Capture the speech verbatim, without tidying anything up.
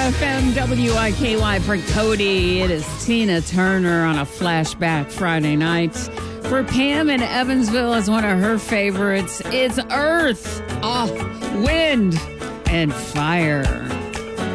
F M W I K Y for Cody. It is Tina Turner on a flashback Friday night. For Pam in Evansville is one of her favorites. It's Earth, oh, Wind, and Fire.